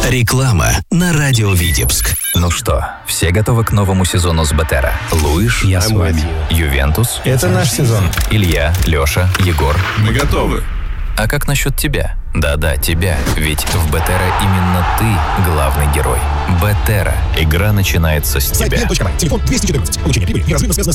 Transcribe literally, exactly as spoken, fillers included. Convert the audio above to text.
Реклама на радио Витебск. Ну что, все готовы к новому сезону с Бетера? Луиш, я с вами. Ювентус, это наш сезон. Илья, Леша, Егор. Мы готовы. А как насчет тебя? Да-да, тебя. Ведь в Бетера именно ты главный герой. Бетера. Игра начинается с тебя. Телефон двести четырнадцать. Получение прибыли неразрывно связано с